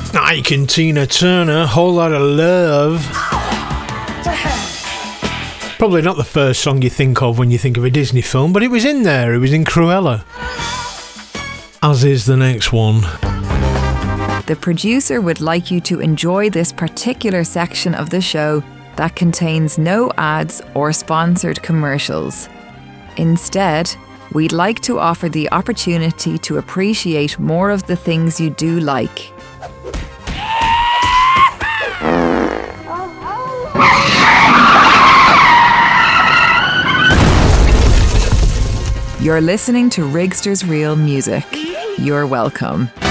Ike and Tina Turner, Whole Lot of Love. Probably not the first song you think of when you think of a Disney film, but it was in there. It was in Cruella. As is the next one. The producer would like you to enjoy this particular section of the show that contains no ads or sponsored commercials. Instead, we'd like to offer the opportunity to appreciate more of the things you do like. You're listening to Rigster's Real Music. You're welcome.